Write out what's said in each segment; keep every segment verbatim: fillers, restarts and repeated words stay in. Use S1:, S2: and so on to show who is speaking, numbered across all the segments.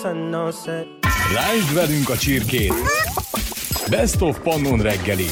S1: Lásd velünk a csirkét! Best of Pannon reggeli.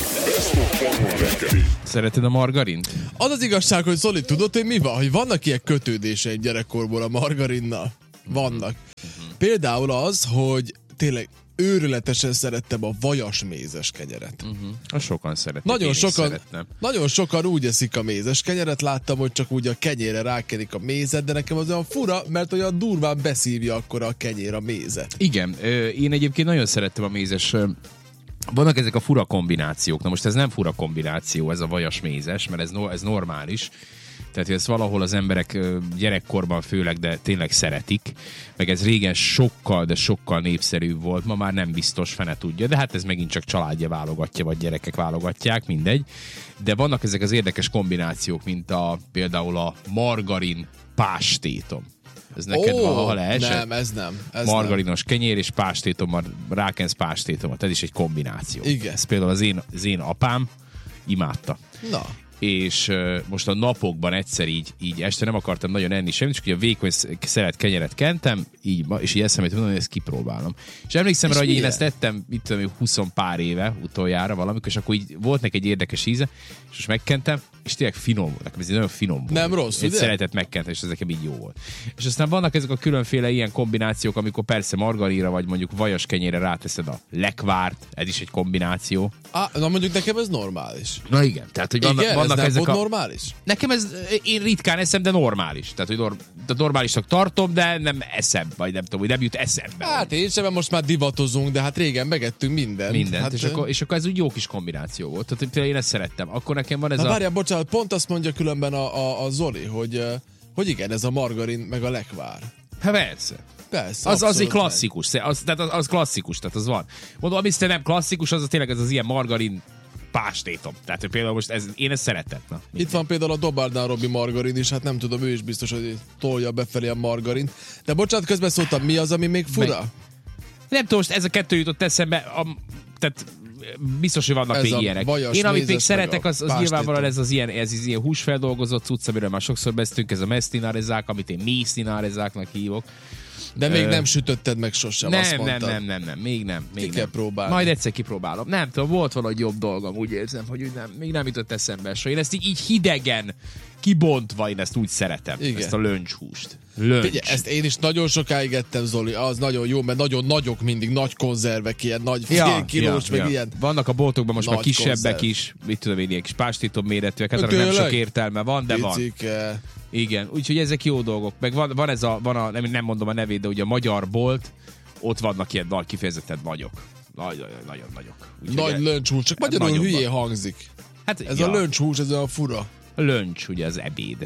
S2: Szereted a margarint?
S3: Az az igazság, hogy Zoli, tudod, hogy mi van? Hogy vannak ilyen kötődéseim gyerekkorból a margarinnal? Vannak. Uh-huh. Például az, hogy tényleg őrületesen szerettem a vajas mézes kenyeret.
S2: Uh-huh. A sokan szeretik.
S3: Nagyon sokan, nagyon sokan úgy eszik a mézes kenyeret, láttam, hogy csak úgy a kenyére rákenik a mézet, de nekem az olyan fura, mert olyan durván beszívja akkor a kenyér a mézet.
S2: Igen, én egyébként nagyon szerettem a mézes. Vannak ezek a fura kombinációk. Na most ez nem fura kombináció, ez a vajas mézes, mert ez, no, ez normális. Tehát ezt valahol az emberek gyerekkorban főleg, de tényleg szeretik. Meg ez régen sokkal, de sokkal népszerűbb volt. Ma már nem biztos, fene tudja. De hát ez megint csak családja válogatja, vagy gyerekek válogatják, mindegy. De vannak ezek az érdekes kombinációk, mint a, például a margarin pástétom. Ez neked
S3: oh,
S2: van, ha leesett?
S3: Nem, ez nem. Ez
S2: Margarinos
S3: nem.
S2: kenyér és pástétom, rákensz pástétomot. Ez is egy kombináció.
S3: Igen.
S2: Ez például az én, az én apám imádta.
S3: Na.
S2: És uh, most a napokban egyszer így, így este nem akartam nagyon enni semmit, csak ugye a vékony szelet kenyeret kentem, így, és így eszembe jutott, hogy ezt kipróbálom. És emlékszem és rá, hogy én ezt ettem, mit tudom, húsz pár éve utoljára valamikor, és akkor így volt neki egy érdekes íze, és most megkentem, és tényleg finom volt. Nekem ez nagyon finom volt.
S3: Nem rossz,
S2: egy szeretet megkentem, és ez nekem így jó volt. És aztán vannak ezek a különféle ilyen kombinációk, amikor persze margarinra, vagy mondjuk vajas kenyérre ráteszed a lekvárt, ez is egy kombináció.
S3: Á, na mondjuk nekem ez normális.
S2: Na igen, tehát hogy vannak,
S3: igen,
S2: vannak
S3: ez nem
S2: ezek
S3: volt
S2: a...
S3: normális?
S2: Nekem ez, én ritkán eszem, de normális. Tehát, hogy nor- de normálisnak tartom, de nem eszem, vagy nem tudom, hogy nem jut eszembe.
S3: Hát én sem, most már divatozunk, de hát régen megettünk mindent.
S2: Mindent,
S3: hát,
S2: és, akkor, és akkor ez úgy jó kis kombináció volt. Tehát például én ezt szerettem. Akkor nekem van ez
S3: na,
S2: a...
S3: várjál, bocsánat, pont azt mondja különben a, a, a Zoli, hogy, hogy igen, ez a margarin meg a lekvár.
S2: Hát persze.
S3: Persze,
S2: az, az egy klasszikus, az, tehát az, az klasszikus, tehát az van. Mondom, ami nem klasszikus, az a tényleg ez az ilyen margarin pástétom. Tehát például most ez, én ezt szeretem. Na,
S3: itt van például a Dobárdán Robi margarin is, hát nem tudom, ő is biztos, hogy tolja befelé a margarin. De bocsánat, közben szóltam, mi az, ami még fura?
S2: Meg... Nem tudom, most ez a kettő jutott eszembe, a, tehát biztos, hogy vannak
S3: ez
S2: még ilyenek. Én amit még szeretek, az, az nyilvánvalóan ez az ilyen, ez az ilyen húsfeldolgozott cucc, amiről már sokszor beszéltünk, ez a mesztinárezák, amit én mésztinárezáknak hívok.
S3: De még uh, nem sütötted meg sosem,
S2: nem,
S3: azt mondtad.
S2: Nem, nem, nem, nem, még nem. Még
S3: Ki
S2: nem.
S3: kell próbálni.
S2: Majd egyszer kipróbálom. Nem tudom, volt valahogy jobb dolgom, úgy érzem, hogy úgy nem, még nem jutott eszembe. So, én ezt így, így hidegen, kibontva, én ezt úgy szeretem.
S3: Igen.
S2: Ezt a löncshúst. Löncs.
S3: Figyelj, ezt én is nagyon sokáig ettem, Zoli, az nagyon jó, mert nagyon nagyok mindig, nagy konzervek, ilyen nagy fél ja, kilós, ja, meg ja. ilyen.
S2: Vannak a boltokban most
S3: nagy
S2: már kisebbek
S3: konzerv.
S2: is, mit tudom én, ilyen kis pástétom méretűek, hát arra nem sok értelme van, de
S3: Picike.
S2: van. Igen, úgyhogy ezek jó dolgok. Meg van, van ez a, van a nem, nem mondom a nevét, de ugye a magyar bolt, ott vannak ilyen nagy, kifejezetten nagyok. Nagyon, nagyon nagyok. Úgyhogy
S3: nagy löncshús, csak magyarul hülyén hangzik. Hát, ez ja. a löncshús, ez olyan fura.
S2: A löncs, ugye az ebéd.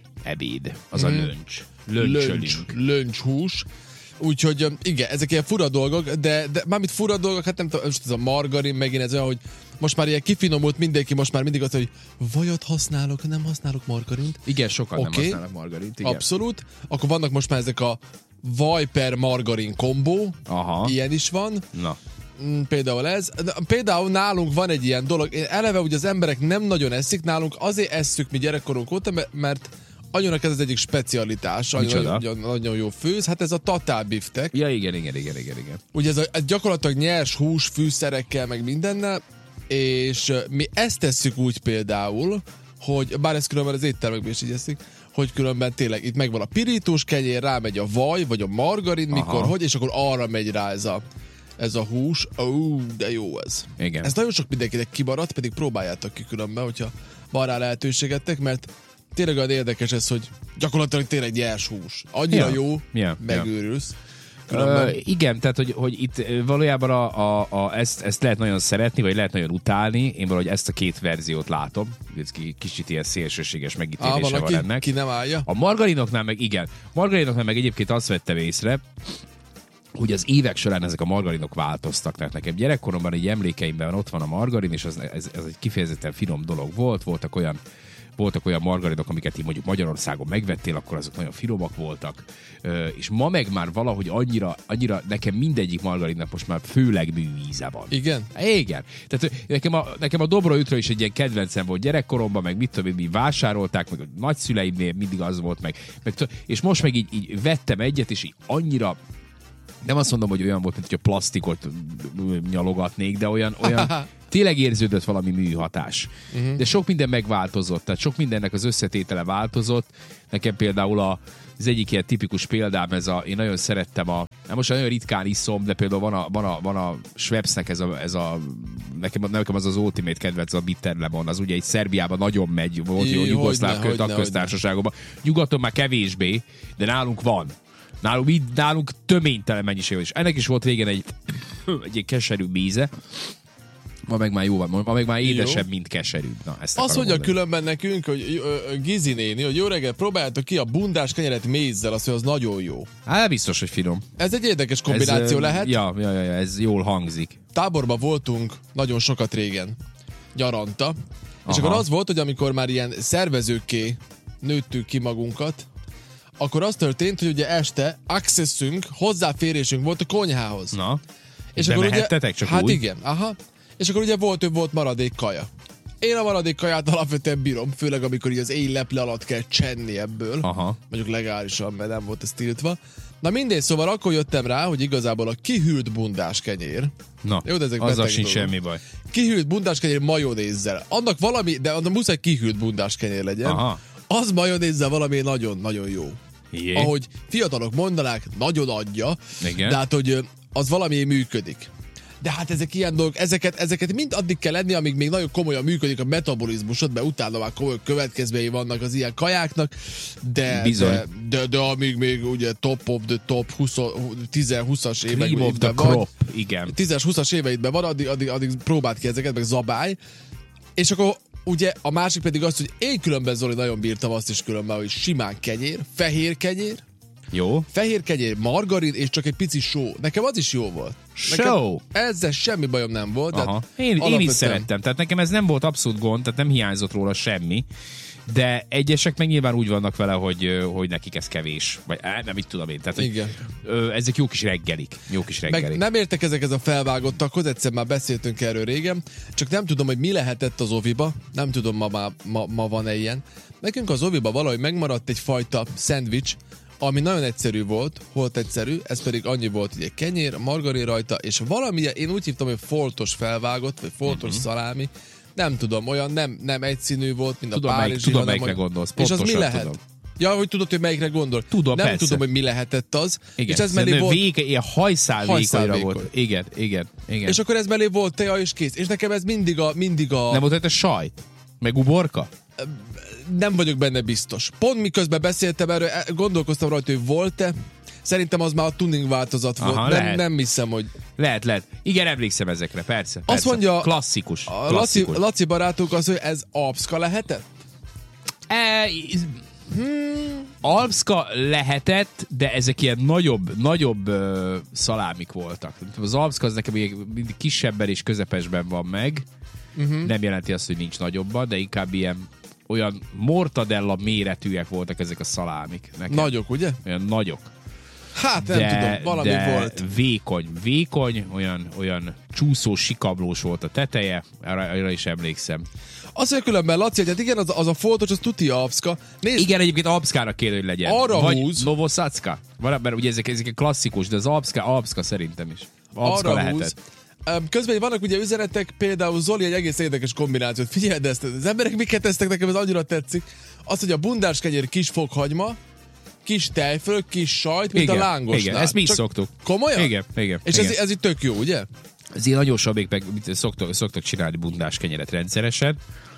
S2: Ebéd, az hmm. a löncs.
S3: Löncs, löncshús. Úgyhogy igen, ezek ilyen fura dolgok, de, de mármint fura dolgok, hát nem tudom, most ez a margarin, megint ez olyan, hogy most már ilyen kifinomult mindenki, most már mindig azt, hogy vajat használok, nem használok margarint.
S2: Igen, sokan okay. nem használnak margarint. Igen.
S3: Abszolút. Akkor vannak most már ezek a vaj per margarin kombó. Aha. Ilyen is van.
S2: Na.
S3: Például ez. De például nálunk van egy ilyen dolog. Én eleve ugye az emberek nem nagyon eszik, nálunk azért esszük mi gyerekkorunk óta, mert anyónak ez az egyik specialitása, nagyon, nagyon jó főz, hát ez a tatálbiftek.
S2: Ja, igen, igen, igen, igen, igen.
S3: Ugye ez, a, ez gyakorlatilag nyers hús, fűszerekkel, meg mindennel, és mi ezt tesszük úgy például, hogy, bár ez különben az éttermekben is így eszik, hogy különben tényleg itt megvan a pirítós kenyér, rámegy a vaj, vagy a margarin, mikor, aha. hogy, és akkor arra megy rá ez a, ez a hús. Ó, oh, de jó ez.
S2: Igen.
S3: Ez nagyon sok mindenkinek kimaradt, pedig próbáljátok ki különben, hogyha van rá lehetőségettek, mert tényleg olyan érdekes ez, hogy gyakorlatilag tényleg nyers hús. Annyira ja. jó, ja. megőrülsz.
S2: Ö, igen, tehát hogy, hogy itt valójában a, a, a, ezt, ezt lehet nagyon szeretni, vagy lehet nagyon utálni. Én valahogy ezt a két verziót látom. Ez kicsit ilyen szélsőséges megítélése van, van ennek.
S3: Ki nem állja?
S2: A margarinoknál meg igen. Margarinoknál meg egyébként azt vettem észre, hogy az évek során ezek a margarinok változtak. Tehát nekem gyerekkoromban egy emlékeimben ott van a margarin, és az, ez, ez egy kifejezetten finom dolog volt. Voltak olyan Voltak olyan margarinok, amiket így mondjuk Magyarországon megvettél, akkor azok nagyon finomak voltak. Ö, és ma meg már valahogy annyira, annyira nekem mindegyik margarinnak most már főleg műíze van.
S3: Igen?
S2: Igen. Tehát nekem a, nekem a Dobro Ütről is egy ilyen kedvencem volt gyerekkoromban, meg mit tudom, mi vásárolták, meg a nagyszüleimnél mindig az volt, meg, meg és most meg így, így vettem egyet, és így annyira nem azt mondom, hogy olyan volt, mint hogy a plastikot nyalogatnék, de olyan, olyan tényleg érződött valami műhatás. Uh-huh. De sok minden megváltozott, tehát sok mindennek az összetétele változott. Nekem például a, az egyik ilyen tipikus példám, ez a, én nagyon szerettem a, hát most nagyon ritkán iszom, de például van a, van a, van a Schweppesnek ez a, ez a nekem, nekem az az ultimate kedvenc, a Bitter Lemon, az ugye egy Szerbiában nagyon megy, volt jó, Jugoszláv tagköztársaságokban. Nyugaton már kevésbé, de nálunk van. Nálunk, nálunk töménytelen mennyiség van, és ennek is volt régen egy, egy, egy keserű íze. Ma meg már jó van, ma meg már édesebb, jó. mint keserű. Na, ezt
S3: azt mondja különben nekünk, hogy Gizi néni, hogy jó reggel, próbáljátok ki a bundás kenyeret mézzel, azt mondja, az nagyon jó.
S2: Hát biztos, hogy finom.
S3: Ez egy érdekes kombináció
S2: ez,
S3: lehet.
S2: Ja, ja, ja, ez jól hangzik.
S3: Táborban voltunk nagyon sokat régen, nyaranta, Aha. és akkor az volt, hogy amikor már ilyen szervezőkké nőttük ki magunkat, akkor az történt, hogy ugye este accessünk, hozzáférésünk volt a konyhához.
S2: Na,
S3: és
S2: de
S3: akkor
S2: mehettetek
S3: ugye,
S2: csak
S3: hát
S2: úgy?
S3: igen, aha. És akkor ugye volt, hogy volt maradék kaja. Én a maradék kaját alapvetően bírom, főleg amikor így az éjleple alatt kell csenni ebből.
S2: Aha.
S3: Mondjuk legálisan, mert nem volt ez tiltva. Na mindegy, szóval akkor jöttem rá, hogy igazából a kihűlt bundás kenyér.
S2: Na,
S3: jó, de ezek
S2: azzal sincs
S3: dolgok.
S2: semmi baj.
S3: Kihűlt bundás kenyér majonézzel. Annak valami, de annak muszáj kihűlt bundás kenyér legyen.
S2: Aha.
S3: Az majonézzel valami nagyon-nagyon jó.
S2: Jé.
S3: Ahogy fiatalok mondanák, nagyon adja,
S2: igen.
S3: de hát, hogy az valami működik. De hát ezek ilyen dolgok, ezeket, ezeket mind addig kell lenni, amíg még nagyon komolyan működik a metabolizmusod, mert utána már komoly következményei vannak az ilyen kajáknak, de, de, de, de amíg még ugye top of the top tíz-húszas éveidben van,
S2: igen.
S3: tíz-húszas éveidben van, addig, addig, addig próbáld ki ezeket, meg zabálj, és akkor ugye a másik pedig az, hogy én különben, Zoli, nagyon bírtam azt is különben, hogy simán kenyér, fehér kenyér,
S2: jó.
S3: Fehér kenyér, margarin és csak egy pici só. Nekem az is jó volt.
S2: Só?
S3: Ezzel semmi bajom nem volt.
S2: Aha. Én, alapvetően... én is szerettem. Tehát nekem ez nem volt abszolút gond, tehát nem hiányzott róla semmi. De egyesek meg nyilván úgy vannak vele, hogy, hogy nekik ez kevés. Vagy nem, így tudom én. Tehát,
S3: igen.
S2: Hogy, ezek jó kis reggelik. Jó kis reggelik.
S3: Meg nem értek ezekhez a felvágottakhoz, egyszer már beszéltünk erről régen, csak nem tudom, hogy mi lehetett az oviba. Nem tudom, ma, ma, ma, ma van-e ilyen. Nekünk az oviba valahogy megmaradt egyfajta szendvics, ami nagyon egyszerű volt, volt egyszerű, ez pedig annyi volt, hogy egy kenyér, margarin rajta, és valami, én úgy hívtam, hogy foltos felvágott, vagy foltos mm-hmm. szalámi, nem tudom, olyan nem, nem egyszínű volt, mint
S2: tudom,
S3: a párizsi.
S2: Tudom,
S3: hanem,
S2: melyikre gondolsz,
S3: és az mi lehet?
S2: Tudom.
S3: Ja, hogy tudod, hogy melyikre gondol?
S2: Tudom,
S3: nem
S2: persze.
S3: tudom, hogy mi lehetett az.
S2: Igen,
S3: és ez mellé volt...
S2: Vége, ilyen hajszál,
S3: hajszál
S2: vékonyra
S3: vékony.
S2: volt. Igen, igen, igen.
S3: És akkor ez mellé volt teja és kész. És nekem ez mindig a... Mindig a...
S2: Nem volt egy sajt? Meg uborka?
S3: Nem vagyok benne biztos. Pont miközben beszéltem erről, gondolkoztam rajta, hogy volt-e. Szerintem az már a tuning változat volt. Aha, nem, nem hiszem, hogy...
S2: Lehet, lehet. Igen, emlékszem ezekre, persze. persze.
S3: Azt mondja...
S2: Klasszikus.
S3: A
S2: klasszikus.
S3: Laci, Laci barátunk az, hogy ez alpszka lehetett?
S2: E, hmm, alpszka lehetett, de ezek ilyen nagyobb, nagyobb uh, szalámik voltak. Az alpszka az nekem mindig kisebben és közepesben van meg. Uh-huh. Nem jelenti azt, hogy nincs nagyobban, de inkább ilyen olyan mortadella méretűek voltak ezek a szalámik. Nekem.
S3: Nagyok, ugye?
S2: Olyan nagyok.
S3: Hát nem
S2: de,
S3: tudom, valami
S2: de
S3: volt.
S2: vékony, vékony, olyan, olyan csúszó, sikablós volt a teteje, arra, arra is emlékszem.
S3: Azt mondja különben, Laci, hogy hát igen, az, az a foltos, az tuti alpszka.
S2: Nézd, igen, egyébként alpszkára kéne, hogy legyen.
S3: Arra
S2: vagy
S3: húz.
S2: Novoszacka. Mert ugye ezek, ezek klasszikus, de az alpszka, alpszka szerintem is. Alpszka arra lehetett. Húz.
S3: Közben vannak ugye üzenetek, például Zoli egy egész érdekes kombinációt. Figyeld ezt, az emberek miket tesznek, nekem ez annyira tetszik. Az, hogy a bundás kenyér kis fokhagyma, kis tejföl, kis sajt, mint igen, a lángosnál.
S2: Igen, ezt mi is szoktuk.
S3: Komolyan?
S2: Igen, igen.
S3: És
S2: igen.
S3: Ez, ez itt tök jó, ugye?
S2: Ez ilyen nagyon sabék, meg szoktak, szoktak csinálni bundás kenyeret rendszeresen,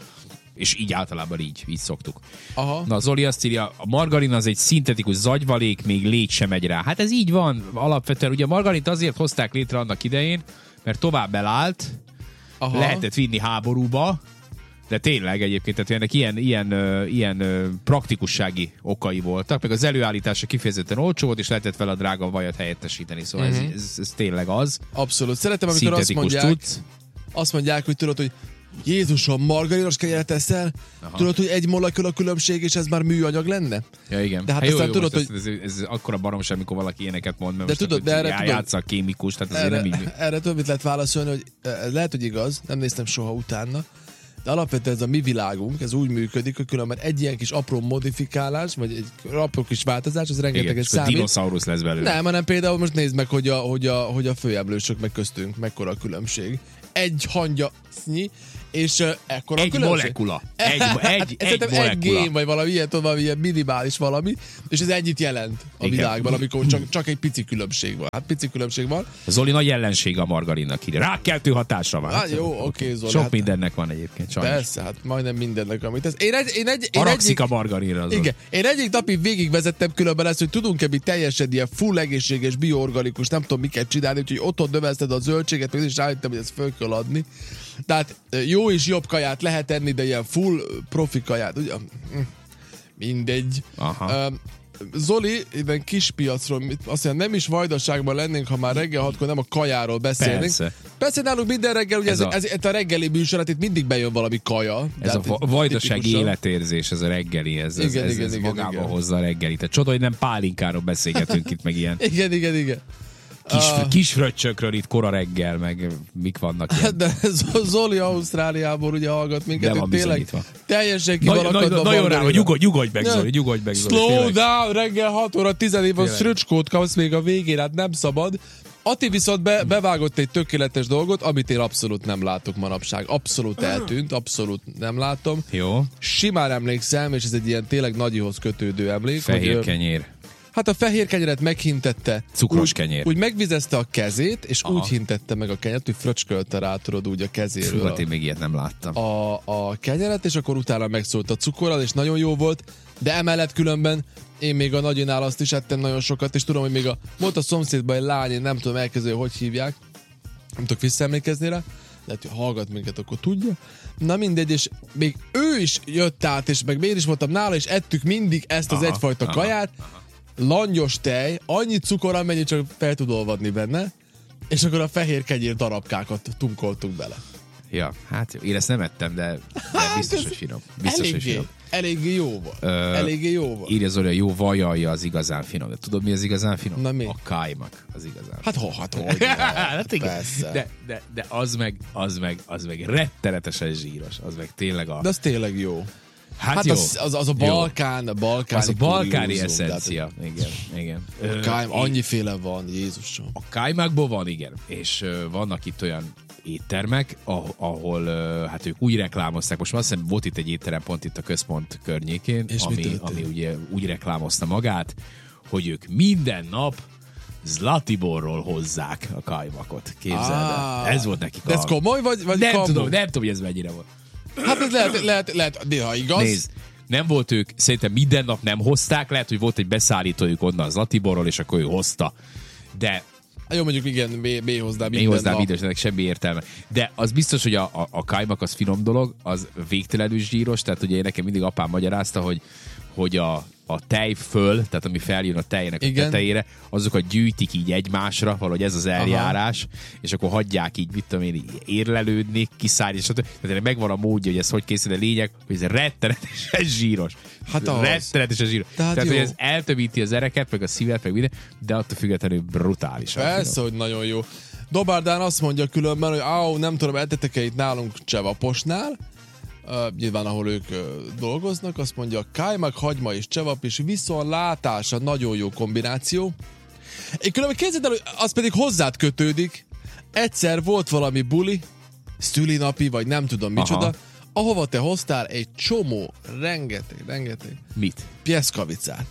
S2: és így általában így, így szoktuk.
S3: Aha.
S2: Na, Zoli azt írja, a margarin az egy szintetikus zagyvalék, még légy sem megy rá. Hát ez így van, alapvetően. Ugye a margarint azért hozták létre annak idején, mert tovább elállt, aha. lehetett vinni háborúba, de tényleg egyébként, tehát ennek ilyen, ilyen, uh, ilyen uh, praktikussági okai voltak, meg az előállítása kifejezetten olcsó volt, és lehetett vele a drága vajat helyettesíteni, szóval uh-huh. ez, ez, ez tényleg az.
S3: Abszolút. Szeretem, amikor azt mondják, tudsz. azt mondják, hogy tudod, hogy Jézusom, margarinos kenyeret eszel? Aha. Tudod, hogy egy molekula különbség, és ez már műanyag lenne?
S2: Ja, igen.
S3: De hát
S2: hát jó,
S3: aztán
S2: jó,
S3: tudod, hogy...
S2: Ez, ez, ez akkora baromság, amikor valaki ilyeneket mond, mert
S3: de
S2: most
S3: tudod, de erre
S2: tudod, játssza a kémikus, tehát azért
S3: erre,
S2: nem így...
S3: Erre több mit lehet válaszolni, hogy lehet, hogy igaz, nem néztem soha utána, de alapvetően ez a mi világunk, ez úgy működik, hogy különben egy ilyen kis apró modifikálás, vagy egy apró kis változás, az rengeteget számít.
S2: Dinoszaurusz lesz belőle.
S3: Nem, hanem például most nézd meg, hogy a, hogy a, hogy a főemlősök meg köztünk mekkora a különbség. Egy hangyasznyi, és uh, ekkora
S2: egy
S3: a különbség.
S2: Molekula. Egy, egy, egy
S3: Szerintem egy
S2: molekula.
S3: gén, vagy valami ilyen, valami ilyen minimális valami, és ez ennyit jelent a
S2: Igen.
S3: világban, amikor csak, csak egy pici különbség van. Hát pici különbség van.
S2: Zoli nagy ellensége a margarinnak ide. Rákkeltő hatásra van.
S3: Hát jó, oké, Zoli.
S2: Sok
S3: hát,
S2: mindennek van egyébként. Sajnos.
S3: persze, hát majdnem mindennek, amit ez. Én egy, én egy, én
S2: Haragszik
S3: egyik,
S2: a margarinra. Zoli.
S3: igen, én egyik napig végigvezettem különben ezt, hogy tudunk-e mi teljesen ilyen full egészséges, bioorganikus, nem tudom miket csinálni, úgyhogy otthon növelszed a zöldséget, meg is rájöttem, hogy ezt föl kell adni. Tehát jó és jobb kaját lehet enni, de ilyen full profi kaját, ugye? Mindegy.
S2: Aha.
S3: Um, Zoli, ilyen kispiacról, azt mondja, nem is vajdaságban lennénk, ha már reggel hatkor nem a kajáról beszélnénk.
S2: Persze.
S3: Persze nálunk minden reggel, ugye ez,
S2: Ez
S3: ez,
S2: a-
S3: ez, ez a reggeli műsorát, itt mindig bejön valami kaja.
S2: Ez
S3: Tehát
S2: a
S3: itt
S2: vajdasági
S3: tipikusan.
S2: életérzés, ez a reggeli, ez, ez,
S3: Igen,
S2: ez,
S3: igen,
S2: ez
S3: igen,
S2: magába
S3: igen.
S2: hozza a reggeli. Tehát csoda, hogy nem pálinkáról beszélgetünk itt, meg ilyen
S3: Igen, igen, igen.
S2: kis,
S3: Ah.
S2: kis fröccsökről itt kora reggel, meg mik vannak ilyen.
S3: De Zoli Ausztráliából ugye hallgat minket,
S2: De
S3: hogy
S2: van
S3: tényleg
S2: bizonyítva.
S3: teljesen ki
S2: Nagy,
S3: van
S2: nagy,
S3: akadva
S2: nagyon rá,
S3: margarina.
S2: hogy nyugodj, nyugodj meg,
S3: Ja.
S2: Zoli, nyugodj meg, Zoli.
S3: Slow
S2: tényleg.
S3: down, reggel hat óra tizen év, az
S2: Tényleg.
S3: fröccskót kapsz még a végén, hát nem szabad. Ati viszont be, bevágott egy tökéletes dolgot, amit én abszolút nem látok manapság. Abszolút eltűnt, abszolút nem látom.
S2: Jó,
S3: Simán emlékszem, és ez egy ilyen tényleg nagyihoz kötődő emlék.
S2: fehér
S3: hogy, ö,
S2: kenyér.
S3: Hát a fehér kenyeret meghintette.
S2: Cukros
S3: úgy,
S2: kenyér.
S3: Úgy megvizezte a kezét, és
S2: Aha.
S3: úgy hintette meg a kenyeret, hogy fröcskölte rá, tudod, úgy a kezéről.
S2: Fú, hát
S3: a-
S2: én még ilyet nem láttam.
S3: a, a kenyeret, és akkor utána megszólt a cukorral, és nagyon jó volt, de emellett különben én még a nagyinál azt is ettem nagyon sokat, és tudom, hogy még a, volt a szomszédban egy lány, én nem tudom elkezdeni, hogy hívják, nem tudok visszaemlékezni rá, lehet, hogy hallgat minket, akkor tudja. Na mindegy, és még ő is jött át, és meg én is voltam nála, és ettük mindig ezt az
S2: Aha,
S3: egyfajta
S2: aha,
S3: kaját, langyos tej, annyi cukor, amennyi csak fel tud olvadni benne, és akkor a fehér kenyér darabkákat tunkoltunk bele.
S2: Ja, hát én ezt nem ettem, de, de biztos, hogy finom. Biztos, hogy
S3: Eléggé,
S2: finom.
S3: eléggé jó volt.
S2: Ö,
S3: Eléggé jó volt.
S2: Írja Zoli, a jó vajalja az igazán finom. De tudod, mi az igazán finom?
S3: Na mi?
S2: A kájmak az igazán.
S3: Hát ho, hát hogy?
S2: Hát igen.
S3: Persze.
S2: De, de, de az meg, az meg, az meg rettenetesen zsíros. Az meg tényleg a...
S3: De az tényleg jó.
S2: hát
S3: Hát
S2: jó.
S3: az, az, az a
S2: Jó.
S3: Balkán, a balkáni
S2: Az a balkáni
S3: kuriózum,
S2: eszencia. Igen, igen.
S3: tehát
S2: Ö,
S3: Kájm,
S2: én-
S3: annyiféle van, Jézusom.
S2: A kájmákból van, igen. És ö, vannak itt olyan éttermek, ah- ahol ö, hát ők úgy reklámozták, most már azt hiszem volt itt egy étterem pont itt a központ környékén,
S3: És mi
S2: ami,
S3: történt?
S2: ami ugye úgy reklámozta magát, hogy ők minden nap Zlatiborról hozzák a kájmakot. Képzeld el.
S3: Á,
S2: Ez volt nekik
S3: De
S2: a...
S3: ez komoly, vagy, vagy
S2: nem
S3: kamu?
S2: tudom, nem tudom, hogy ez mennyire volt.
S3: Hát ez lehet, lehet, lehet, néha igaz.
S2: Nézd, nem volt ők, szerintem minden nap nem hozták, lehet, hogy volt egy beszállítójuk onnan Zlatiborról, és akkor ő hozta. De
S3: Jó, mondjuk igen, mély, mély hozzá
S2: én
S3: minden
S2: hozzá
S3: nap.
S2: videós, ennek semmi értelme. De az biztos, hogy a, a, a kájmak az finom dolog, az végtelenül zsíros, tehát ugye nekem mindig apám magyarázta, hogy, hogy a, a tej föl, tehát ami feljön a tejnek a
S3: Igen.
S2: tetejére, azokat gyűjtik így egymásra, valahogy ez az eljárás, Aha. és akkor hagyják így, mit tudom én, így érlelődni, kiszállni, és tehát ennek megvan a módja, hogy ez hogy készül, de lényeg, hogy ez rettenetesen zsíros.
S3: Hát ahhoz.
S2: rettenetesen zsíros.
S3: Tehát
S2: Tehát, hogy
S3: jó.
S2: ez eltömíti az ereket, meg a szívet, meg minden, de attól függetlenül brutálisan.
S3: Persze,
S2: finom.
S3: hogy nagyon jó. Dobárdán azt mondja különben, hogy áó, nem tudom, ettetek-e itt nálunk Csevaposnál, uh, nyilván ahol ők uh, dolgoznak, azt mondja, kájmak, hagyma és csevap, és viszonlátása nagyon jó kombináció. Én különben képzeld el, hogy az pedig hozzád kötődik. Egyszer volt valami buli, szülinapi, vagy nem tudom micsoda,
S2: Aha.
S3: ahova te hoztál egy csomó, rengeteg, rengeteg
S2: Mit?
S3: pieszkavicát.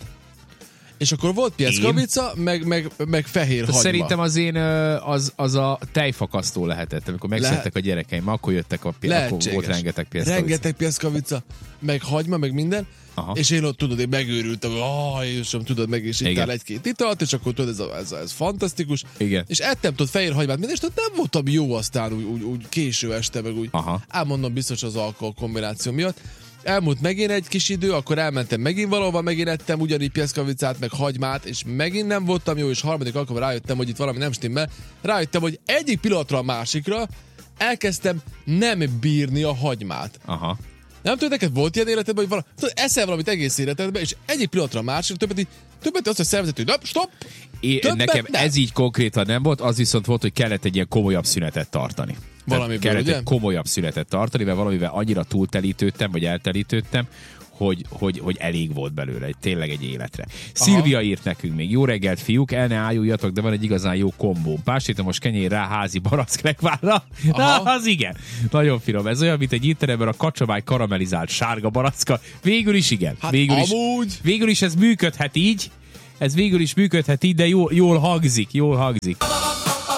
S3: És akkor volt pieszkavica, meg, meg, meg fehér hagyma.
S2: Szerintem az én, ö, az, az a tejfakasztó lehetett, amikor megszülettek a gyerekeim, akkor jöttek a pi- akkor volt rengeteg pieszkavica.
S3: Rengeteg pieszkavica, meg hagyma, meg minden.
S2: Aha.
S3: És én ott tudod, én megőrültem, hogy ah, Jézusom, tudod, meg is
S2: Igen.
S3: ittál egy-két italt, és akkor tudod, ez, a, ez, a, ez fantasztikus.
S2: Igen.
S3: És ettem, tudod, fehér hagymát, minden, és tudod, nem voltam jó aztán úgy, úgy, úgy késő este, meg úgy.
S2: Aha.
S3: Elmondom biztos az alkohol kombináció miatt. Elmúlt megint egy kis idő, akkor elmentem megint valahova, megint ettem ugyanígy pieszkavicát, meg hagymát, és megint nem voltam jó, és harmadik alkalommal rájöttem, hogy itt valami nem stimmel. Rájöttem, hogy egyik pillanatra a másikra elkezdtem nem bírni a hagymát.
S2: Aha.
S3: Nem tudom, neked volt ilyen életedben, hogy valami, tudod, eszel valamit egész életedben, és egyik pillanatra a másikra, többet, többet azt a szervezet, hogy stop,
S2: É,
S3: Többet
S2: nekem
S3: nem.
S2: ez így konkrétan nem volt, az viszont volt, hogy kellett egy ilyen komolyabb szünetet tartani.
S3: Valamiből,
S2: kellett
S3: ugye?
S2: egy komolyabb születet tartani, mert valamivel annyira túltelítődtem, vagy eltelítődtem, hogy, hogy, hogy elég volt belőle, tényleg egy életre. Aha. Szilvia írt nekünk még, jó reggelt fiúk, el ne ájuljatok, de van egy igazán jó kombó. Pástétomos kenyér rá házi baracklegvárra. Na, az igen. Nagyon finom. Ez olyan, mint egy étteremben a kacsamáj karamellizált sárga baracka. Végül is igen.
S3: Hát
S2: végül
S3: amúgy.
S2: Is, végül is ez működhet így. Ez végül is működhet így, de jól, jól hangzik, jól hangzik.